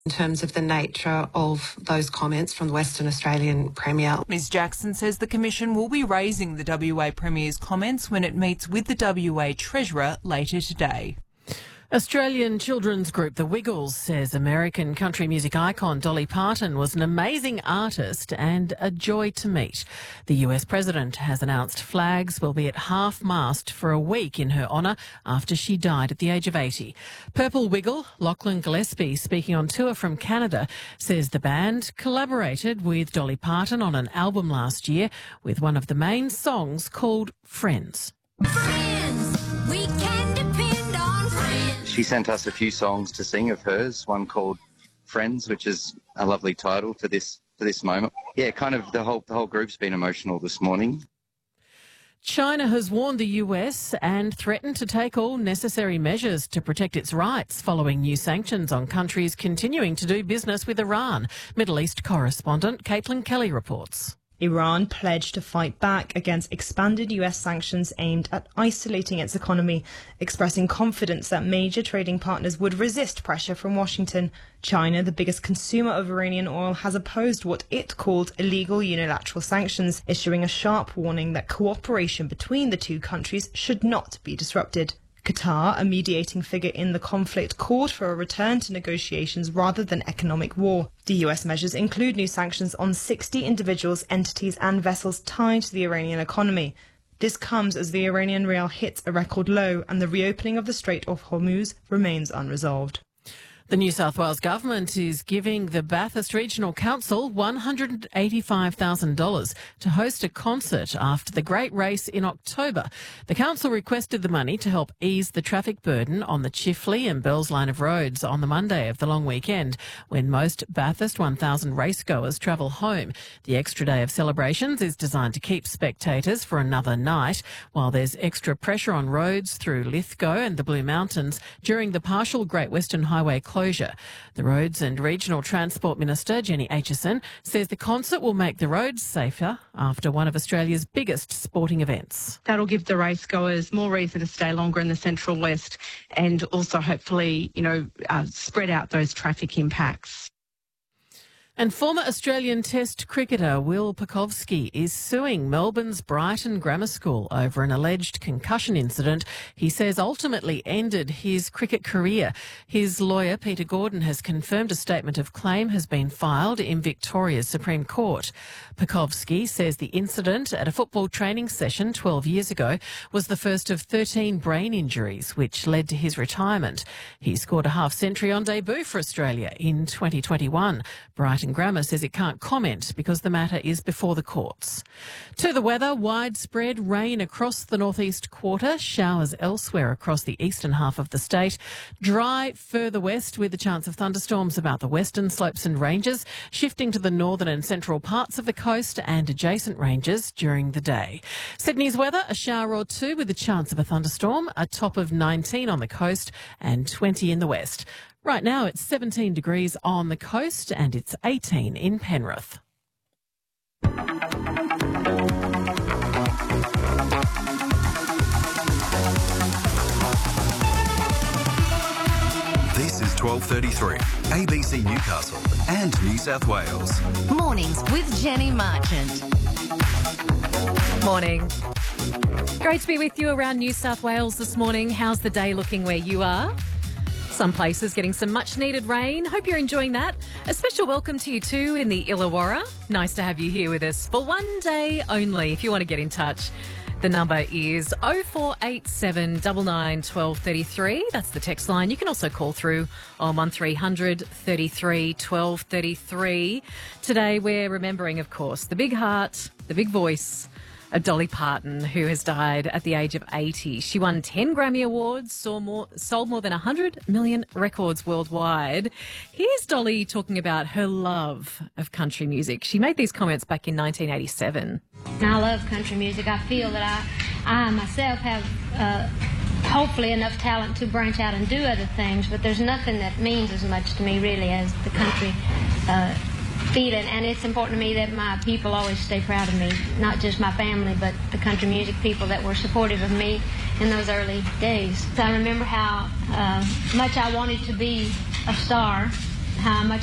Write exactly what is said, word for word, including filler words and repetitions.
in terms of the nature of those comments from the Western Australian Premier. Ms Jackson says the Commission will be raising the W A Premier's comments when it meets with the W A Treasurer later today. Australian children's group The Wiggles says American country music icon Dolly Parton was an amazing artist and a joy to meet. The U S President has announced flags will be at half-mast for a week in her honour after she died at the age of eighty. Purple Wiggle, Lachlan Gillespie, speaking on tour from Canada, says the band collaborated with Dolly Parton on an album last year with one of the main songs called Friends. Friends, we can depend on friends. She sent us a few songs to sing of hers, one called Friends, which is a lovely title for this for this moment. Yeah, kind of the whole the whole group's been emotional this morning. China has warned the U S and threatened to take all necessary measures to protect its rights following new sanctions on countries continuing to do business with Iran. Middle East correspondent Caitlin Kelly reports. Iran pledged to fight back against expanded U S sanctions aimed at isolating its economy, expressing confidence that major trading partners would resist pressure from Washington. China, the biggest consumer of Iranian oil, has opposed what it called illegal unilateral sanctions, issuing a sharp warning that cooperation between the two countries should not be disrupted. Qatar, a mediating figure in the conflict, called for a return to negotiations rather than economic war. The U S measures include new sanctions on sixty individuals, entities and vessels tied to the Iranian economy. This comes as the Iranian rial hits a record low and the reopening of the Strait of Hormuz remains unresolved. The New South Wales Government is giving the Bathurst Regional Council one hundred eighty-five thousand dollars to host a concert after the Great Race in October. The council requested the money to help ease the traffic burden on the Chifley and Bells line of roads on the Monday of the long weekend, when most Bathurst one thousand racegoers travel home. The extra day of celebrations is designed to keep spectators for another night, while there's extra pressure on roads through Lithgow and the Blue Mountains during the partial Great Western Highway closure. The Roads and Regional Transport Minister, Jenny Aitchison, says the concert will make the roads safer after one of Australia's biggest sporting events. That'll give the racegoers more reason to stay longer in the Central West and also hopefully, you know, uh, spread out those traffic impacts. And former Australian Test cricketer Will Pucovski is suing Melbourne's Brighton Grammar School over an alleged concussion incident he says ultimately ended his cricket career. His lawyer, Peter Gordon, has confirmed a statement of claim has been filed in Victoria's Supreme Court. Pucovski says the incident at a football training session twelve years ago was the first of thirteen brain injuries, which led to his retirement. He scored a half-century on debut for Australia in twenty twenty-one. Brighton Grammar says it can't comment because the matter is before the courts. To the weather, widespread rain across the northeast quarter, showers elsewhere across the eastern half of the state. Dry further west with a chance of thunderstorms about the western slopes and ranges, shifting to the northern and central parts of the coast and adjacent ranges during the day. Sydney's weather, a shower or two with a chance of a thunderstorm, a top of nineteen on the coast and twenty in the west. Right now it's seventeen degrees on the coast and it's eighteen in Penrith. This is twelve thirty-three, A B C Newcastle and New South Wales. Mornings with Jenny Marchant. Morning. Great to be with you around New South Wales this morning. How's the day looking where you are? Some places getting some much needed rain. Hope you're enjoying that. A special welcome to you too in the Illawarra. Nice to have you here with us for one day only. If you want to get in touch, the number is oh four eight seven, nine nine, one two three three. That's the text line. You can also call through on one three hundred, thirty-three, twelve thirty-three. Today we're remembering, of course, the big heart, the big voice of Dolly Parton, who has died at the age of eighty. She won ten Grammy Awards, saw more, sold more than one hundred million records worldwide. Here's Dolly talking about her love of country music. She made these comments back in nineteen eighty-seven. I love country music. I feel that I, I myself have uh, hopefully enough talent to branch out and do other things, but there's nothing that means as much to me really as the country uh feeling, and it's important to me that my people always stay proud of me, not just my family, but the country music people that were supportive of me in those early days. So I remember how uh, much I wanted to be a star, how much